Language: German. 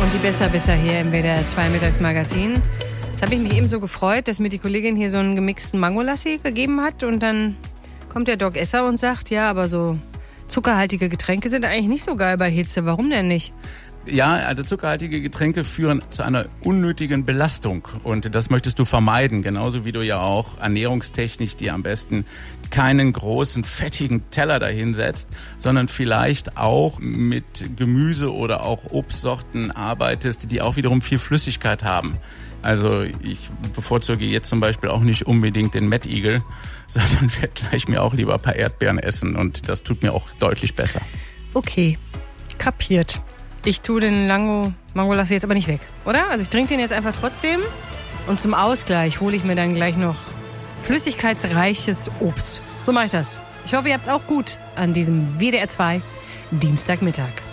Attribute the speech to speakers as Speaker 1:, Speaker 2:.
Speaker 1: Und die Besserwisser hier im WDR 2 Mittagsmagazin. Jetzt habe ich mich eben so gefreut, dass mir die Kollegin hier so einen gemixten Mangolassi gegeben hat. Und dann kommt der Doc Esser und sagt, ja, aber so zuckerhaltige Getränke sind eigentlich nicht so geil bei Hitze. Warum denn nicht?
Speaker 2: Ja, also zuckerhaltige Getränke führen zu einer unnötigen Belastung und das möchtest du vermeiden, genauso wie du ja auch ernährungstechnisch dir am besten keinen großen, fettigen Teller dahinsetzt, sondern vielleicht auch mit Gemüse oder auch Obstsorten arbeitest, die auch wiederum viel Flüssigkeit haben. Also ich bevorzuge jetzt zum Beispiel auch nicht unbedingt den Mettigel, sondern werde gleich mir auch lieber ein paar Erdbeeren essen und das tut mir auch deutlich besser.
Speaker 1: Okay, kapiert. Ich tue den Mangolassi jetzt aber nicht weg, oder? Also ich trinke den jetzt einfach trotzdem. Und zum Ausgleich hole ich mir dann gleich noch flüssigkeitsreiches Obst. So mache ich das. Ich hoffe, ihr habt's auch gut an diesem WDR 2 Dienstagmittag.